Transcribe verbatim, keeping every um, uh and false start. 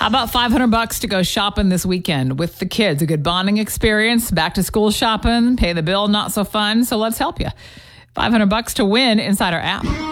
How about five hundred bucks to go shopping this weekend with the kids? A good bonding experience, back to school shopping, pay the bill, not so fun. So let's help you. five hundred bucks to win inside our app.